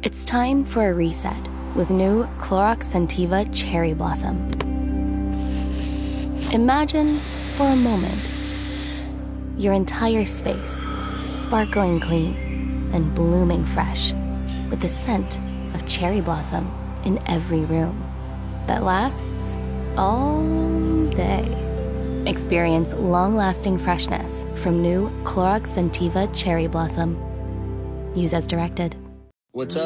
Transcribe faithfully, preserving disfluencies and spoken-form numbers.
It's time for a reset with new Clorox Scentiva Cherry Blossom. Imagine, for a moment, your entire space sparkling clean and blooming fresh with the scent of cherry blossom in every room that lasts all day. Experience long-lasting freshness from new Clorox Scentiva Cherry Blossom. Use as directed. What's up?